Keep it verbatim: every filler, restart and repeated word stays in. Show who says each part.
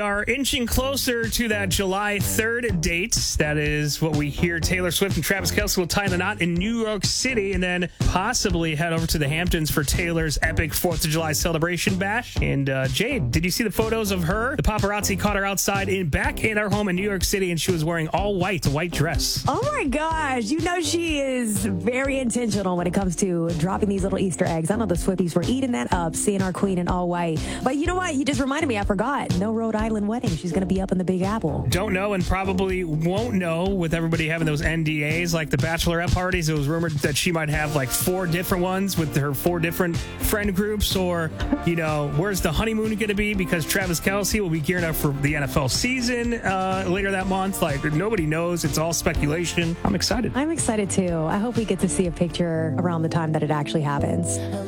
Speaker 1: are inching closer to that July third date. That is what we hear. Taylor Swift and Travis Kelce will tie the knot in New York City and then possibly head over to the Hamptons for Taylor's epic fourth of July celebration bash. And uh, Jade, did you see the photos of her? The paparazzi caught her outside in back in our home in New York City, and she was wearing all white, a white dress.
Speaker 2: Oh my gosh. You know she is very intentional when it comes to dropping these little Easter eggs. I know the Swifties were eating that up, seeing our queen in all white. But you know what? You just reminded me. I forgot. No Rhode Island wedding. She's going to be up in the Big Apple.
Speaker 1: Don't know and probably won't know with everybody having those N D As like the bachelorette parties. It was rumored that she might have like four different ones with her four different friend groups, or, you know, where's the honeymoon going to be because Travis Kelce will be gearing up for the N F L season uh, later that month. Like, nobody knows. It's all speculation. I'm excited.
Speaker 2: I'm excited too. I hope we get to see a picture around the time that it actually happens.